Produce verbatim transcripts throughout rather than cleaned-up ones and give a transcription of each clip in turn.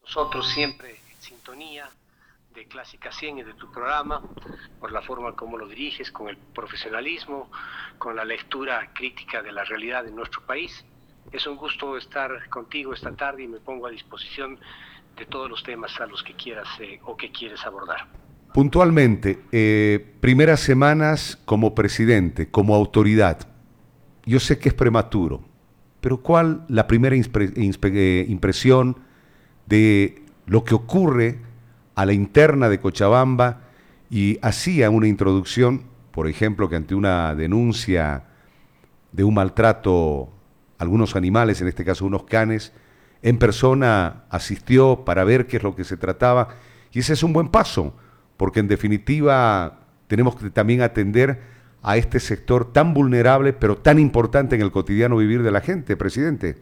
nosotros siempre en sintonía de Clásica cien y de tu programa, por la forma como lo diriges, con el profesionalismo, con la lectura crítica de la realidad de nuestro país. Es un gusto estar contigo esta tarde y me pongo a disposición de todos los temas a los que quieras eh, o que quieres abordar. Puntualmente, eh, primeras semanas como presidente, como autoridad, yo sé que es prematuro, pero ¿cuál la primera impre- inspe- impresión de lo que ocurre a la interna de Cochabamba? Y hacía una introducción, por ejemplo, que ante una denuncia de un maltrato a algunos animales, en este caso unos canes, en persona asistió para ver qué es lo que se trataba, y ese es un buen paso, porque en definitiva tenemos que también atender a este sector tan vulnerable, pero tan importante en el cotidiano vivir de la gente, presidente.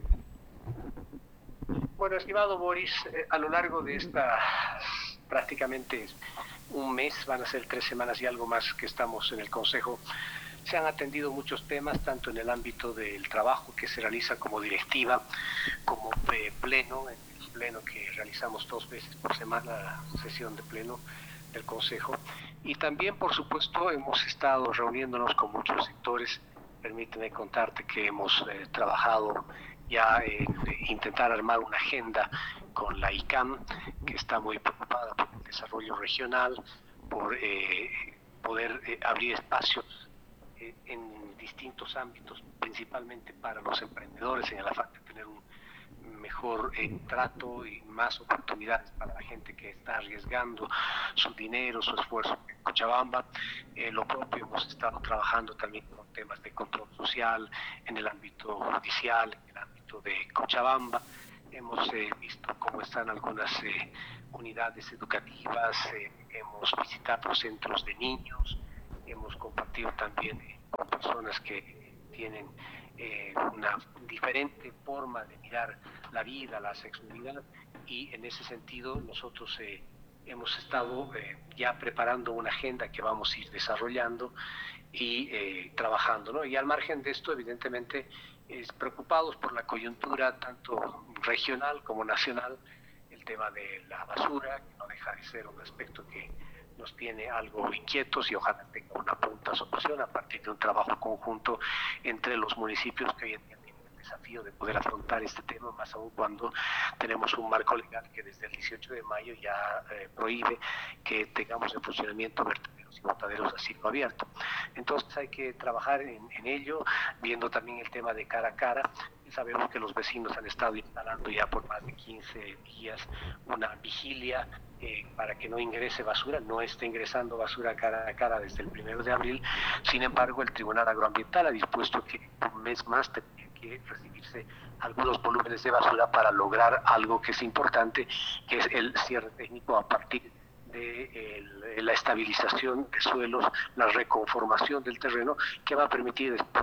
Bueno, estimado Boris, eh, a lo largo de esta prácticamente un mes, van a ser tres semanas y algo más que estamos en el Consejo, se han atendido muchos temas, tanto en el ámbito del trabajo que se realiza como directiva, como eh, pleno, en el pleno que realizamos dos veces por semana, la sesión de pleno del Consejo. Y también, por supuesto, hemos estado reuniéndonos con muchos sectores. Permíteme contarte que hemos eh, trabajado ya en intentar armar una agenda con la I C A M, que está muy preocupada por el desarrollo regional, por eh, poder eh, abrir espacios eh, en distintos ámbitos, principalmente para los emprendedores, en el afán de tener un mejor eh, trato y más oportunidades para la gente que está arriesgando su dinero, su esfuerzo en Cochabamba. Eh, lo propio, hemos estado trabajando también con temas de control social en el ámbito judicial, en el ámbito de Cochabamba. Hemos eh, visto cómo están algunas eh, unidades educativas, eh, hemos visitado centros de niños, hemos compartido también eh, con personas que tienen eh, una diferente forma de mirar la vida, la sexualidad, y en ese sentido nosotros eh, hemos estado eh, ya preparando una agenda que vamos a ir desarrollando y eh, trabajando, ¿no? Y al margen de esto, evidentemente, es preocupados por la coyuntura tanto regional como nacional, el tema de la basura, que no deja de ser un aspecto que nos tiene algo inquietos y ojalá tenga una pronta solución a partir de un trabajo conjunto entre los municipios que hoy en día tienen el desafío de poder afrontar este tema, más aún cuando tenemos un marco legal que desde el dieciocho de mayo ya eh, prohíbe que tengamos en funcionamiento vertederos y botaderos a cielo abierto. Entonces hay que trabajar en, en ello, viendo también el tema de cara a cara. Sabemos que los vecinos han estado instalando ya por más de quince días una vigilia eh, para que no ingrese basura, no está ingresando basura cara a cara desde el primero de abril. Sin embargo, el Tribunal Agroambiental ha dispuesto que un mes más tendría que recibirse algunos volúmenes de basura para lograr algo que es importante, que es el cierre técnico a partir de el, la estabilización de suelos, la reconformación del terreno, que va a permitir después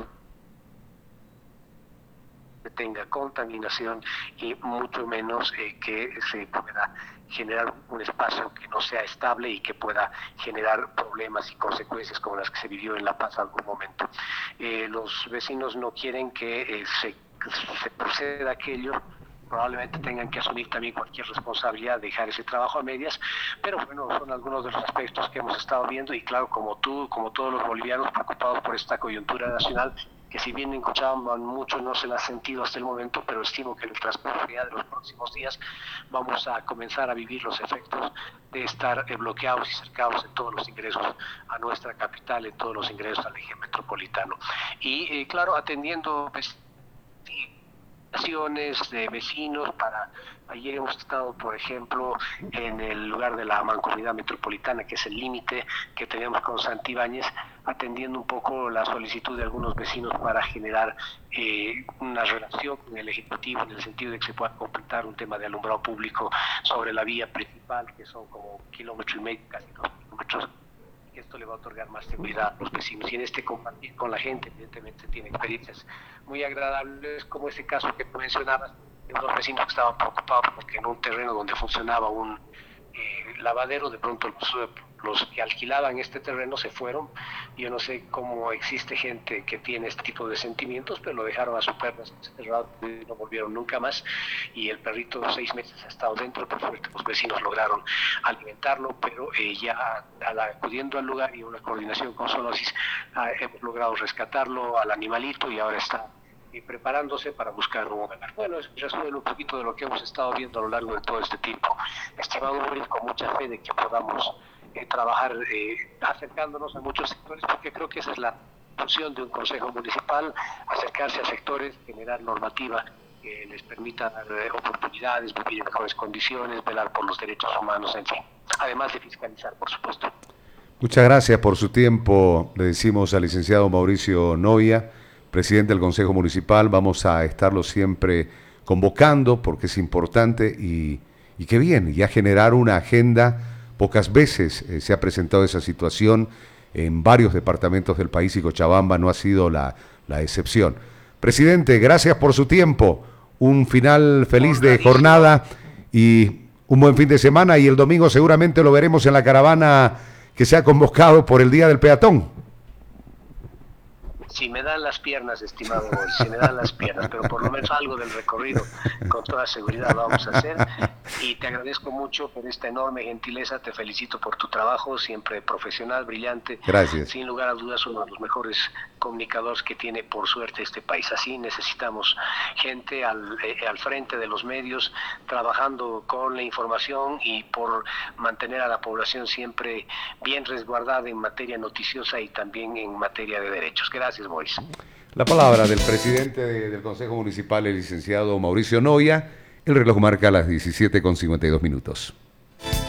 que tenga contaminación y mucho menos eh, que se pueda generar un espacio que no sea estable y que pueda generar problemas y consecuencias como las que se vivió en La Paz en algún momento. Eh, los vecinos no quieren que eh, se, se proceda aquello, probablemente tengan que asumir también cualquier responsabilidad, dejar ese trabajo a medias, pero bueno, son algunos de los aspectos que hemos estado viendo y claro, como tú, como todos los bolivianos preocupados por esta coyuntura nacional, que si bien en Cochabamba mucho no se la ha sentido hasta el momento, pero estimo que en el transcurso de los próximos días vamos a comenzar a vivir los efectos de estar eh, bloqueados y cercados en todos los ingresos a nuestra capital, en todos los ingresos al eje metropolitano. Y eh, claro, atendiendo pues, de vecinos para ayer hemos estado por ejemplo en el lugar de la mancomunidad metropolitana, que es el límite que tenemos con Santibáñez, atendiendo un poco la solicitud de algunos vecinos para generar eh, una relación con el ejecutivo en el sentido de que se pueda completar un tema de alumbrado público sobre la vía principal, que son como un kilómetro y medio, casi dos kilómetros, que esto le va a otorgar más seguridad a los vecinos. Y en este compartir con la gente, evidentemente tiene experiencias muy agradables, como ese caso que tú mencionabas, de unos vecinos que estaban preocupados porque en un terreno donde funcionaba un eh, lavadero, de pronto los, los que alquilaban este terreno se fueron. Yo no sé cómo existe gente que tiene este tipo de sentimientos, pero lo dejaron a su perro encerrado y no volvieron nunca más. Y el perrito de seis meses ha estado dentro. Por suerte los vecinos lograron alimentarlo, pero eh, ya al, acudiendo al lugar y una coordinación con Zoonosis ah, hemos logrado rescatarlo al animalito y ahora está eh, preparándose para buscar un hogar. Bueno, es resumen un poquito de lo que hemos estado viendo a lo largo de todo este tiempo. Estimado Boris, con mucha fe de que podamos eh, trabajar eh, acercándonos a muchos sectores, porque creo que esa es la función de un consejo municipal, acercarse a sectores, generar normativa que les permita dar eh, oportunidades, vivir en mejores condiciones, velar por los derechos humanos, en fin, además de fiscalizar, por supuesto. Muchas gracias por su tiempo, le decimos al licenciado Mauricio Noya, presidente del Consejo Municipal. Vamos a estarlo siempre convocando porque es importante y, y qué bien, ya generar una agenda. Pocas veces eh, se ha presentado esa situación en varios departamentos del país y Cochabamba no ha sido la, la excepción. Presidente, gracias por su tiempo, un final feliz de jornada y un buen fin de semana, y el domingo seguramente lo veremos en la caravana que se ha convocado por el Día del Peatón. Si me dan las piernas, estimado Boris, si me dan las piernas, pero por lo menos algo del recorrido con toda seguridad vamos a hacer, y te agradezco mucho por esta enorme gentileza, te felicito por tu trabajo, siempre profesional, brillante. Gracias. Sin lugar a dudas, uno de los mejores comunicadores que tiene por suerte este país. Así necesitamos gente al, eh, al frente de los medios, trabajando con la información y por mantener a la población siempre bien resguardada en materia noticiosa y también en materia de derechos. Gracias, Boris. La palabra del presidente de, del Consejo Municipal, el licenciado Mauricio Noya. El reloj marca las diecisiete con cincuenta y dos minutos.